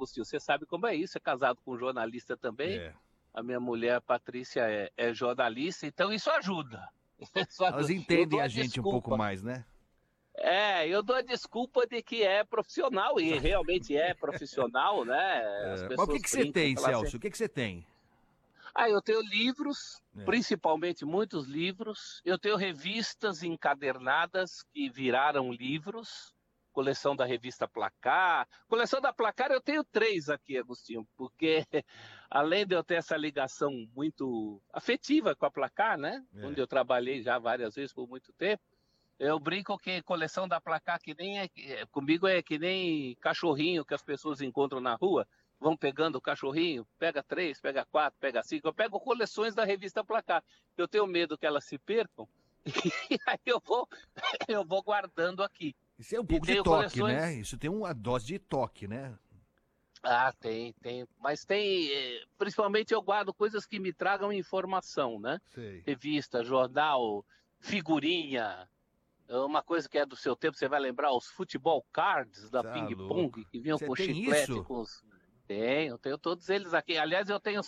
Agostinho? Você sabe como é isso, é casado com um jornalista também. É. A minha mulher, a Patrícia, é jornalista, então isso ajuda. Isso Elas ajuda. Eu entendem dou a a gente um pouco desculpa. mais, né? Eu dou a desculpa de que é profissional, e realmente é profissional, né? As Mas o que pessoas que você brincam, tem, falam assim. Celso? O que que você tem? Eu tenho livros, É. principalmente muitos livros. Eu tenho revistas encadernadas que viraram livros. Coleção da revista Placar. Coleção da Placar eu tenho 3 aqui, Agostinho, porque além de eu ter essa ligação muito afetiva com a Placar, né? Onde É. eu trabalhei já várias vezes por muito tempo, eu brinco que coleção da Placar que nem comigo é que nem cachorrinho que as pessoas encontram na rua, vão pegando o cachorrinho, pega 3, pega 4, pega 5. Eu pego coleções da revista Placar. Eu tenho medo que elas se percam e aí eu vou guardando aqui. Isso é um E pouco de tenho toque, né? coleções. Isso tem uma dose de toque, né? Tem. Mas tem. Principalmente eu guardo coisas que me tragam informação, né? Sei. Revista, jornal, figurinha. Uma coisa que é do seu tempo, você vai lembrar os futebol cards da Tá Ping louco. Pong, que vinham Você com tem chiclete, isso? com os. Tenho todos eles aqui. Aliás, eu tenho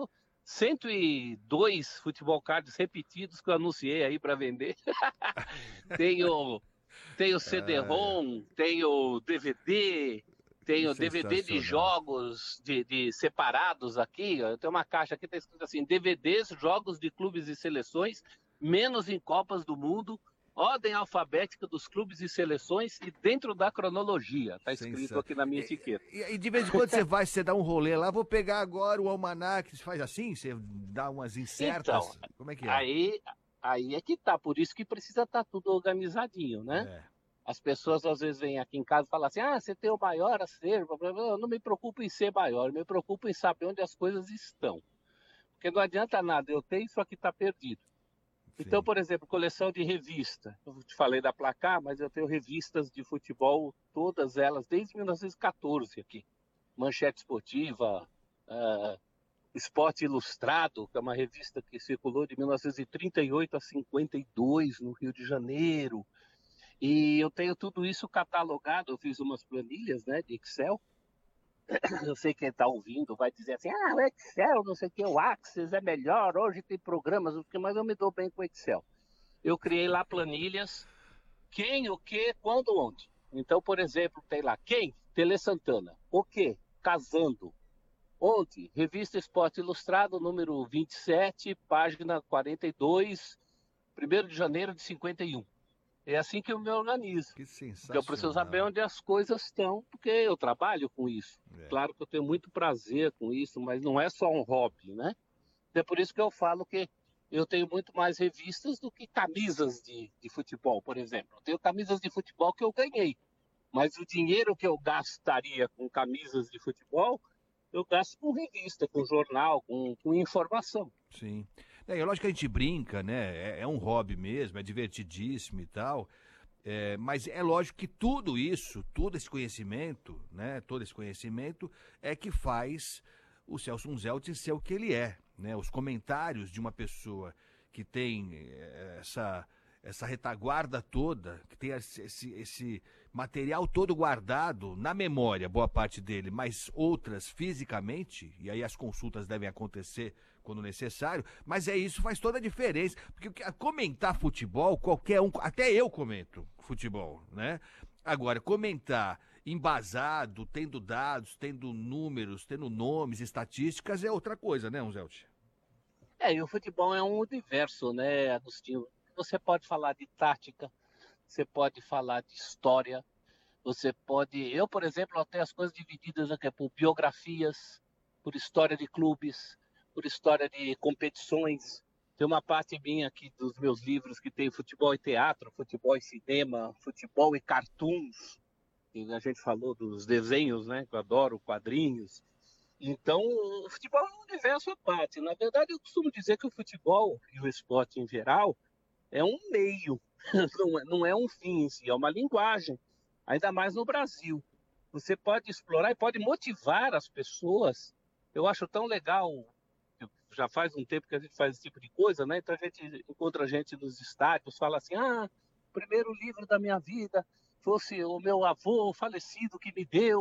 102 futebol cards repetidos que eu anunciei aí para vender. tenho, tenho Ah, é. CD-ROM, tenho DVD, Que tenho DVD de sensacional. jogos de separados aqui. Ó. Eu tenho uma caixa aqui, está escrito assim: DVDs, jogos de clubes e seleções, menos em Copas do Mundo, ordem alfabética dos clubes e seleções e dentro da cronologia. Está escrito Sensa... aqui na minha etiqueta. E de vez em quando você vai, você dá um rolê lá, vou pegar agora o almanac, você faz assim? Você dá umas Então, incertas? Como é que é? aí é que tá. Por isso que precisa estar tudo organizadinho, né? É, As pessoas às vezes vêm aqui em casa e falam assim: você tem o maior acervo. Eu não me preocupo em ser maior, eu me preocupo em saber onde as coisas estão. Porque não adianta nada, eu tenho isso aqui está perdido. Então, sim. por exemplo, coleção de revista. Eu te falei da Placar, mas eu tenho revistas de futebol, todas elas, desde 1914 aqui. Manchete Esportiva, uh, Esporte Ilustrado, que é uma revista que circulou de 1938 a 52 no Rio de Janeiro. E eu tenho tudo isso catalogado, eu fiz umas planilhas, né, de Excel. Eu sei quem está ouvindo vai dizer assim: o Excel, não sei o que, o Access é melhor, hoje tem programas, mas eu me dou bem com o Excel. Eu criei lá planilhas, quem, o que, quando, onde. Então, por exemplo, tem lá quem? Tele Santana. O que? Casando. Onde? Revista Esporte Ilustrado, número 27, página 42, 1º de janeiro de 51. É assim que eu me organizo. Que Porque eu preciso saber sensacional. onde as coisas estão, porque eu trabalho com isso. É. Claro que eu tenho muito prazer com isso, mas não é só um hobby, né? É por isso que eu falo que eu tenho muito mais revistas do que camisas de futebol, por exemplo. Eu tenho camisas de futebol que eu ganhei, mas o dinheiro que eu gastaria com camisas de futebol, eu gasto com revista, com jornal, com informação. Sim. É lógico que a gente brinca, né? É um hobby mesmo, é divertidíssimo e tal. Mas é lógico que tudo isso, todo esse conhecimento, né? Todo esse conhecimento é que faz o Celso Unzelt ser o que ele é, né? Os comentários de uma pessoa que tem essa retaguarda toda, que tem esse material todo guardado na memória, boa parte dele, mas outras fisicamente, e aí as consultas devem acontecer quando necessário, mas isso faz toda a diferença, porque comentar futebol, qualquer um, até eu comento futebol, né? Agora, comentar embasado, tendo dados, tendo números, tendo nomes, estatísticas, é outra coisa, né, Unzelt? E o futebol é um universo, né, Agostinho? Você pode falar de tática, você pode falar de história, você pode. Eu, por exemplo, eu tenho as coisas divididas aqui por biografias, por história de clubes, por história de competições. Tem uma parte minha aqui dos meus livros que tem futebol e teatro, futebol e cinema, futebol e cartoons. E a gente falou dos desenhos, né? Que eu adoro, quadrinhos. Então, o futebol é um universo à parte. Na verdade, eu costumo dizer que o futebol e o esporte em geral é um meio, não é um fim em si, é uma linguagem, ainda mais no Brasil. Você pode explorar e pode motivar as pessoas. Eu acho tão legal, já faz um tempo que a gente faz esse tipo de coisa, né? Então a gente encontra a gente nos estádios, fala assim: o primeiro livro da minha vida fosse o meu avô falecido que me deu.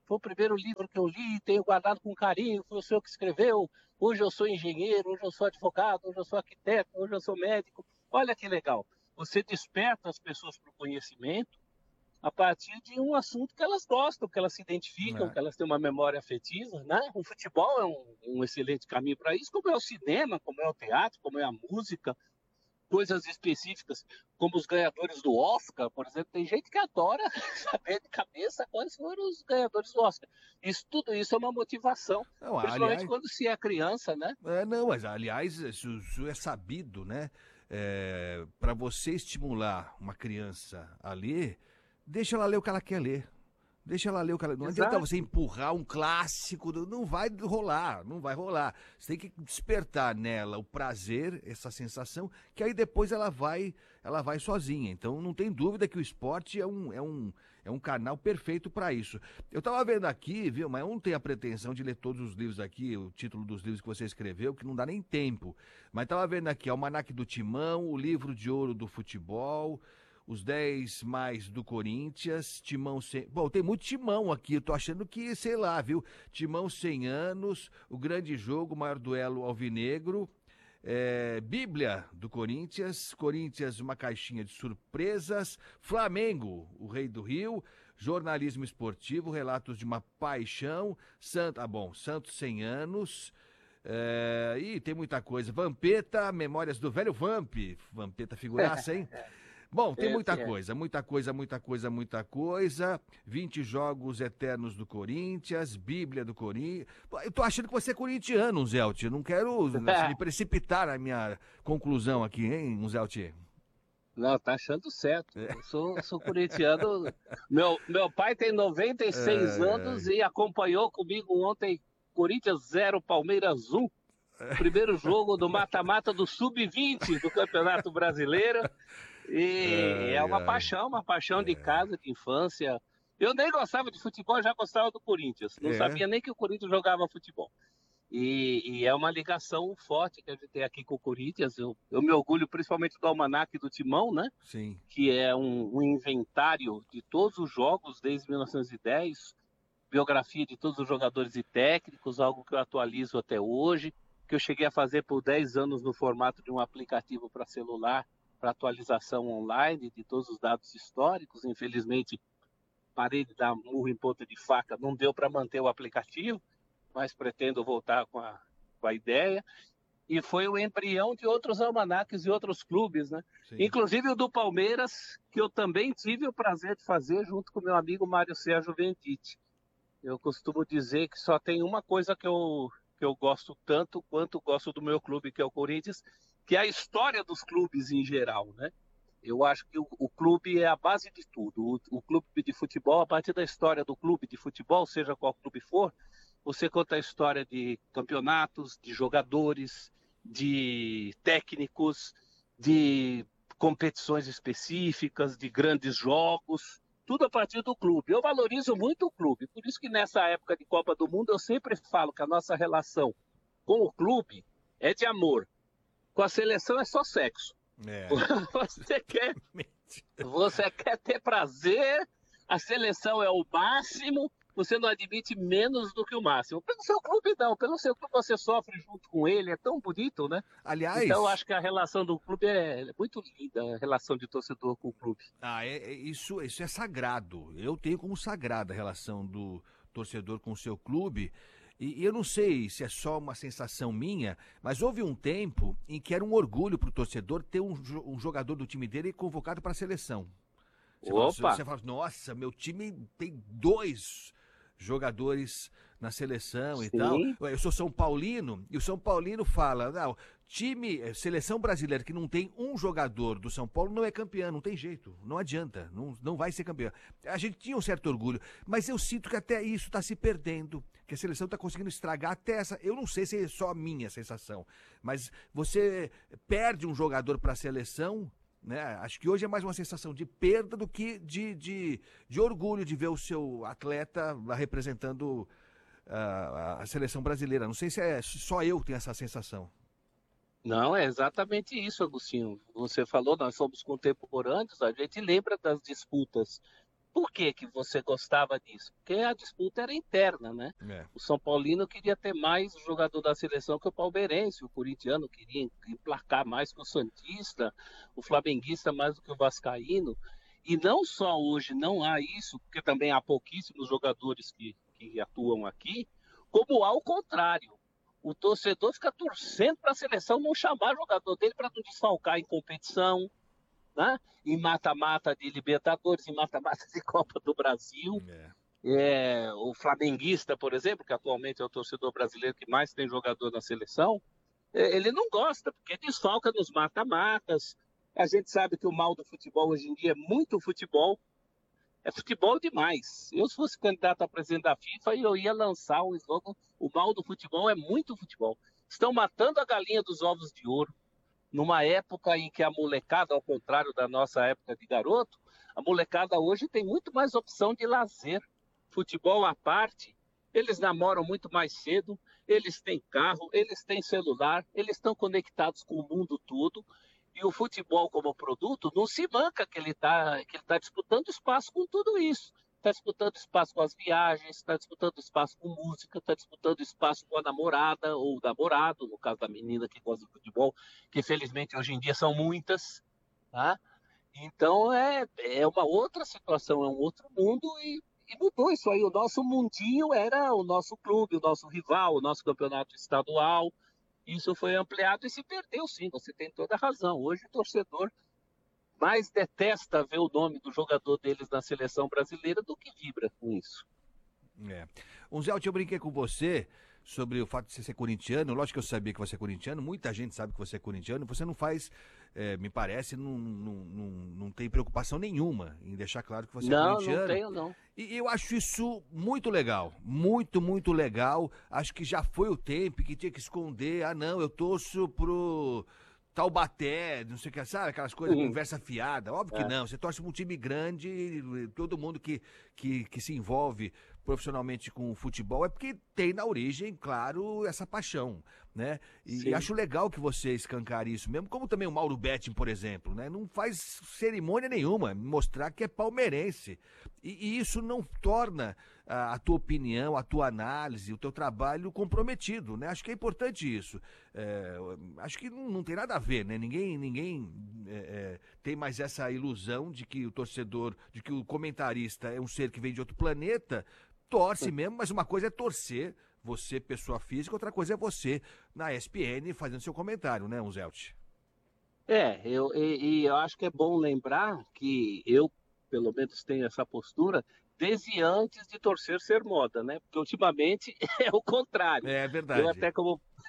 foi o primeiro livro que eu li, tenho guardado com carinho, foi o senhor que escreveu. Hoje eu sou engenheiro, hoje eu sou advogado, hoje eu sou arquiteto, hoje eu sou médico. Olha que legal. Você desperta as pessoas para o conhecimento a partir de um assunto que elas gostam, que elas se identificam, É. que elas têm uma memória afetiva, né? O futebol é um excelente caminho para isso, como é o cinema, como é o teatro, como é a música, coisas específicas, como os ganhadores do Oscar, por exemplo. Tem gente que adora saber de cabeça quais foram os ganhadores do Oscar. Tudo isso é uma motivação, Não, principalmente aliás, quando se é criança, né? não, mas aliás, isso é sabido, né? Para você estimular uma criança a ler, deixa ela ler o que ela quer ler. Deixa ela ler o que ela... Não adianta Exato. você empurrar um clássico, não vai rolar, não vai rolar. Você tem que despertar nela o prazer, essa sensação, que aí depois ela vai sozinha. Então não tem dúvida que o esporte é um canal perfeito para isso. Eu estava vendo aqui, viu, mas eu não tenho a pretensão de ler todos os livros aqui, o título dos livros que você escreveu, que não dá nem tempo. Mas estava vendo aqui, Almanaque do Timão, o Livro de Ouro do Futebol, os 10 mais do Corinthians, Timão sem... Bom, tem muito Timão aqui, eu tô achando que, sei lá, viu? Timão 100 anos, o grande jogo, o maior duelo alvinegro, Bíblia do Corinthians, Corinthians, uma caixinha de surpresas, Flamengo, o Rei do Rio, jornalismo esportivo, relatos de uma paixão, Santos 100 anos... e tem muita coisa. Vampeta, Memórias do Velho Vampeta figuraça, hein? Bom, tem muita Esse é. coisa, muita coisa, muita coisa, muita coisa. 20 jogos eternos do Corinthians, Bíblia do Corinthians. Eu tô achando que você é corintiano, Zelt. Eu não quero me precipitar na minha conclusão aqui, hein, Zelt? Não, tá achando certo. Eu sou corintiano. Meu pai tem 96 Ai, anos ai. e acompanhou comigo ontem Corinthians 0, Palmeiras 1. Primeiro jogo do mata-mata do Sub-20 do Campeonato Brasileiro. E é Ai, ai. uma paixão de casa, de infância. Eu nem gostava de futebol, já gostava do Corinthians. Não É, sabia nem que o Corinthians jogava futebol. E é uma ligação forte que a gente tem aqui com o Corinthians. Eu me orgulho principalmente do Almanaque do Timão, né? sim. Que é um inventário de todos os jogos desde 1910, biografia de todos os jogadores e técnicos, algo que eu atualizo até hoje, que eu cheguei a fazer por 10 anos no formato de um aplicativo para celular, para atualização online de todos os dados históricos. Infelizmente, parei de dar murro em ponta de faca, não deu para manter o aplicativo, mas pretendo voltar com a ideia. E foi o embrião de outros almanaques e outros clubes, né? Sim. Inclusive o do Palmeiras, que eu também tive o prazer de fazer junto com meu amigo Mário Sérgio Venditti. Eu costumo dizer que só tem uma coisa que eu gosto tanto quanto gosto do meu clube, que é o Corinthians, que é a história dos clubes em geral, né? Eu acho que o clube é a base de tudo. O clube de futebol, a partir da história do clube de futebol, seja qual clube for, você conta a história de campeonatos, de jogadores, de técnicos, de competições específicas, de grandes jogos, tudo a partir do clube. Eu valorizo muito o clube, por isso que nessa época de Copa do Mundo eu sempre falo que a nossa relação com o clube é de amor. Com a seleção é só sexo. É. Você quer, você quer ter prazer, a seleção é o máximo, você não admite menos do que o máximo. Pelo seu clube, não. Pelo seu clube, você sofre junto com ele. É tão bonito, né? Então, eu Aliás, acho que a relação do clube é muito linda, a relação de torcedor com o clube. isso é sagrado. Eu tenho como sagrada a relação do torcedor com o seu clube. E eu não sei se é só uma sensação minha, mas houve um tempo em que era um orgulho para o torcedor ter um jogador do time dele convocado para a seleção. Opa! Você fala, nossa, meu time tem 2 jogadores na seleção e tal. Sim, Eu sou São Paulino e o São Paulino fala, não, seleção brasileira que não tem um jogador do São Paulo não é campeão, não tem jeito, não adianta, não vai ser campeão. A gente tinha um certo orgulho, mas eu sinto que até isso está se perdendo, que a seleção está conseguindo estragar até essa, eu não sei se é só a minha sensação, mas você perde um jogador para a seleção, né? Acho que hoje é mais uma sensação de perda do que de orgulho de ver o seu atleta lá representando a seleção brasileira. Não sei se é só eu que tenho essa sensação. não, é exatamente isso, Agostinho. Você falou, nós somos contemporâneos, a gente lembra das disputas Por que que você gostava disso? Porque a disputa era interna, né? É. O São Paulino queria ter mais jogador da seleção que o palmeirense, o corintiano queria emplacar mais que o santista, o flamenguista mais do que o vascaíno. E não só hoje não há isso, porque também há pouquíssimos jogadores que atuam aqui, como ao contrário. O torcedor fica torcendo para a seleção não chamar jogador dele para não desfalcar em competição, né? Em mata-mata de Libertadores, em mata-mata de Copa do Brasil. O flamenguista, por exemplo, que atualmente é o torcedor brasileiro que mais tem jogador na seleção, ele não gosta, porque desfalca nos mata-matas. A gente sabe que o mal do futebol hoje em dia é muito futebol, é futebol demais. Eu, se fosse candidato a presidente da FIFA, eu ia lançar um slogan: o mal do futebol é muito futebol. Estão matando a galinha dos ovos de ouro. Numa época em que a molecada, ao contrário da nossa época de garoto, a molecada hoje tem muito mais opção de lazer. Futebol à parte, eles namoram muito mais cedo, eles têm carro, eles têm celular, eles estão conectados com o mundo todo. E o futebol como produto não se manca que ele tá disputando espaço com tudo isso. Está disputando espaço com as viagens, está disputando espaço com música, está disputando espaço com a namorada ou o namorado, no caso da menina que gosta de futebol, que felizmente hoje em dia são muitas. Tá? Então é uma outra situação, é um outro mundo e mudou isso aí. O nosso mundinho era o nosso clube, o nosso rival, o nosso campeonato estadual. Isso foi ampliado e se perdeu, sim, você tem toda a razão. Hoje o torcedor mais detesta ver o nome do jogador deles na seleção brasileira do que vibra com isso. Zé, eu brinquei com você sobre o fato de você ser corintiano. Lógico que eu sabia que você é corintiano, muita gente sabe que você é corintiano. Você não faz, me parece, não tem preocupação nenhuma em deixar claro que você é corintiano. Não tenho, não. E eu acho isso muito legal, muito legal. Acho que já foi o tempo que tinha que esconder. Ah, não, eu torço pro Taubaté, não sei o que, sabe? Aquelas coisas, conversa fiada. Óbvio que não, você torce pra um time grande, todo mundo que se envolve profissionalmente com o futebol é porque tem na origem, claro, essa paixão, né? E acho legal que você escancare isso mesmo, como também o Mauro Betting, por exemplo, né? Não faz cerimônia nenhuma mostrar que é palmeirense. E isso não torna a tua opinião, a tua análise, o teu trabalho comprometido, né? Acho que é importante isso. Acho que não tem nada a ver, né? Ninguém tem mais essa ilusão de que o torcedor, de que o comentarista é um ser que vem de outro planeta. Torce mesmo, mas uma coisa é torcer, você, pessoa física, outra coisa é você na ESPN fazendo seu comentário, né, Zelt? Eu acho que é bom lembrar que eu, pelo menos, tenho essa postura desde antes de torcer ser moda, né? Porque ultimamente é o contrário. É verdade. Eu até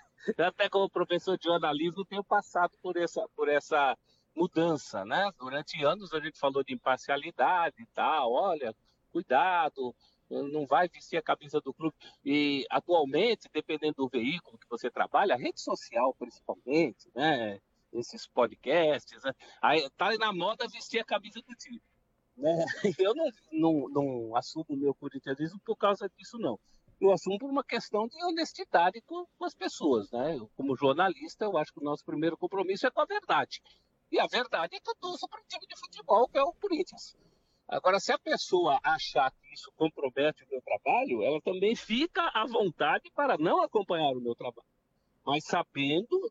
como professor de jornalismo tenho passado por essa mudança, né? Durante anos a gente falou de imparcialidade e tal, olha, cuidado, não vai vestir a camisa do clube. E atualmente, dependendo do veículo que você trabalha, a rede social principalmente, né? Esses podcasts, né? Aí tá na moda vestir a camisa do time. Né? Eu não assumo o meu corintianismo por causa disso, não. Eu assumo por uma questão de honestidade com as pessoas, né? Eu, como jornalista, eu acho que o nosso primeiro compromisso é com a verdade. E a verdade é que eu torço para um time de futebol, que é o Corinthians. Agora, se a pessoa achar que isso compromete o meu trabalho, ela também fica à vontade para não acompanhar o meu trabalho, mas sabendo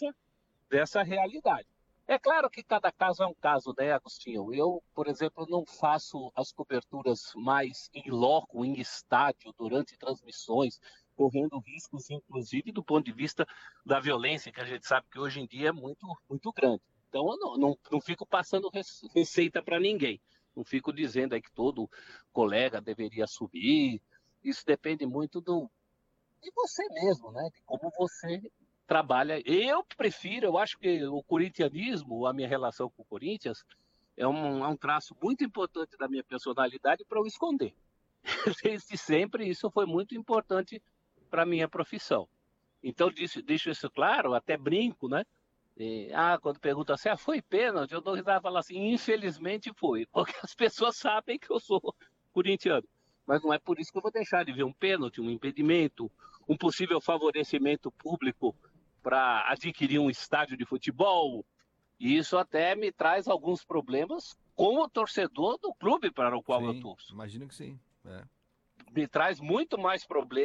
dessa realidade. É claro que cada caso é um caso, né, Agostinho? Eu, por exemplo, não faço as coberturas mais em loco, em estádio, durante transmissões, correndo riscos, inclusive, do ponto de vista da violência, que a gente sabe que hoje em dia é muito, muito grande. Então, eu não fico passando receita para ninguém. Não fico dizendo aí que todo colega deveria subir. Isso depende muito de você mesmo, né? De como você trabalha. Eu acho que o corintianismo, a minha relação com o Corinthians, é um traço muito importante da minha personalidade para eu esconder. Desde sempre, isso foi muito importante para a minha profissão. Então, deixo isso claro, até brinco, né? Quando pergunta assim, foi pênalti? Eu dou risada e falo assim, infelizmente foi, porque as pessoas sabem que eu sou corintiano. Mas não é por isso que eu vou deixar de ver um pênalti, um impedimento, um possível favorecimento público para adquirir um estádio de futebol. E isso até me traz alguns problemas como torcedor do clube para o qual eu Sim, torço. imagino que sim. É. Me traz muito mais problemas